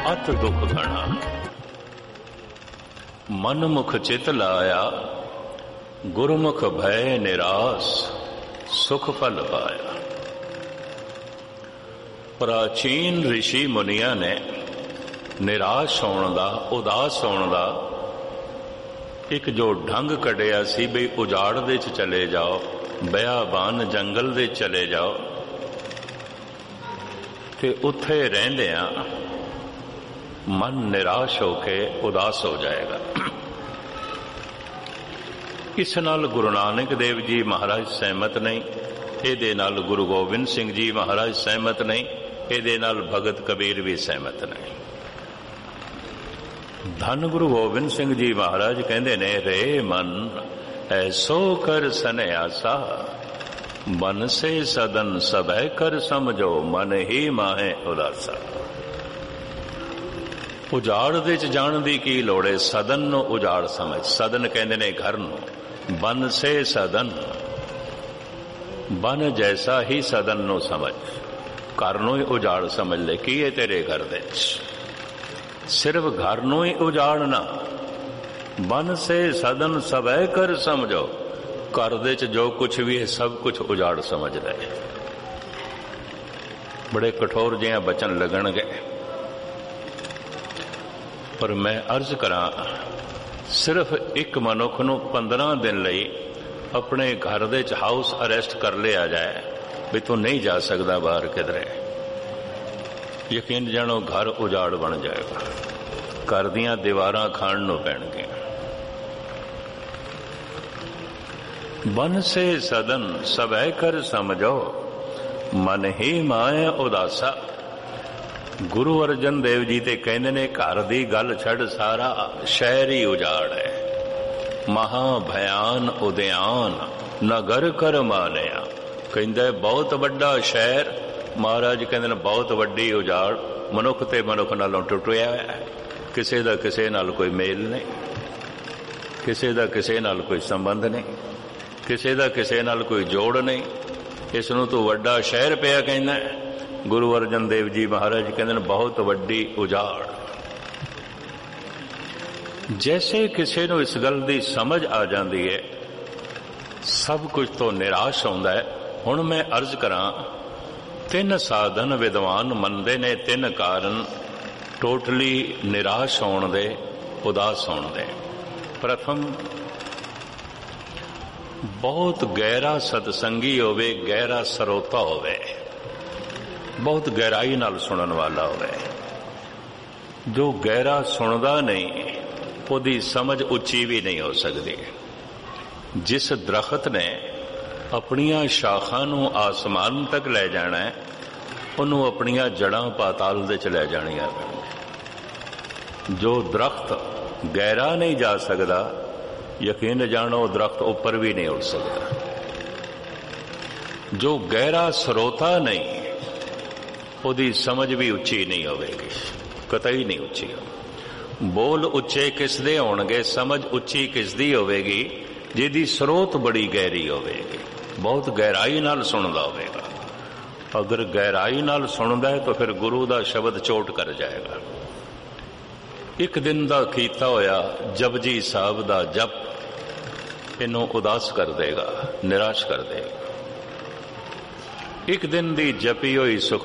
अत दुख घना। मन मुख चित लाया, गुरमुख भय निराश, सुख फल पाया। प्राचीन ऋषि मुनिया ने निराश होने का, उदास होने का एक जो ढंग कढ़िया सी बई उजाड़ दे च चले जाओ, बियाबान जंगल दे चले जाओ ते उत्थे रहिंदियां मन निराश होके उदास हो जाएगा। इस नाल गुरु नानक देव जी महाराज सहमत नहीं, इहदे नाल गुरु गोबिंद सिंह जी महाराज सहमत नहीं, इहदे नाल भगत कबीर भी सहमत नहीं। धन गुरु गोबिंद सिंह जी महाराज कहते ने, रे मन ऐसो कर सन्यासा, मन से सदन सबह कर समझो, मन ही माहे उदासा। उजाड़ दे च जाण दी की लोड़ है, सदन नु उजाड़ समझ। सदन कहते ने घर नु, बन से सदन, बन जैसा ही सदन नु समझ। घर नु ही उजाड़ समझ ले, की है तेरे घर दे सिर्फ घर नु ही उजाड़ना। बन से सदन सबह कर समझो, घर दे च जो कुछ भी है सब कुछ उजाड़ समझ ले। बड़े कठोर जिहा बचन लगन गए, पर मैं अर्ज करा, सिर्फ एक मनुख नूं 15 दिन लई अपने घर दे च हाउस अरेस्ट कर लिया जाए भी तू नहीं जा सकता बाहर किधरे, यकीन जानो घर उजाड़ बन जाएगा। घर दियां दीवारां खाण नूं पैणगियां। बन से सदन सबह कर समझो, मन ही माए उदासा। गुरु अर्जन देव जी ते कहंदे ने, घर दी गल छड़ सारा शहर ही उजाड़ है। महा भयान उद्यान नगर कर मानिया। कहंदे बहुत वड्डा शहर, महाराज कहंदे ने बहुत वड्डी उजाड़। मनुख ते मनुख नालों टुटिया है, किसे दा किसे नाल कोई मेल नहीं, किसे दा किसे नाल कोई संबंध नहीं, किसे दा किसे नाल कोई जोड़ नहीं। इस नूं तो वड्डा शहर पिया कहंदा है। गुरु अर्जन देव जी महाराज कहंदे ने बहुत वड्डी उजाड़। जैसे किसी नूं इस गल दी समझ आ जाती है, सब कुछ तो निराश होंदा है। हुण मैं अर्ज करा, 3 साधन विद्वान मनदे ने, 3 कारण टोटली निराश होने दे, उदास होने दे। प्रथम, बहुत गहरा सतसंगी होवे, गहरा सरोता होवे, बहुत गहराई नाल सुनन वाला होवे। जो गहरा सुनदा नहीं, उसदी समझ उच्ची भी नहीं हो सकती। जिस दरख्त ने अपनियां शाखां नूं आसमान तक ले जाना है, उन्होंने अपनियां जड़ां पाताल दे च ले जानियां। जो दरख्त गहरा नहीं जा सकता, यकीन जानो दरख्त ऊपर भी नहीं उड़ सकता। जो गहरा स्रोता नहीं, उसकी समझ भी उच्ची नहीं होगी, कतई नहीं उच्ची हो। बोल उच्चे किसदे होणगे, समझ उच्ची किसदी होगी, जिहदी स्रोत बड़ी गहरी होगी, बहुत गहराई नाल सुनदा होगा। अगर गहराई नाल सुनदा है तो फिर गुरु का शब्द चोट कर जाएगा। एक दिन का कीता होया जपजी साहब का जप इनू उदास कर देगा, निराश कर देगा। एक दिन की जपी हुई सुख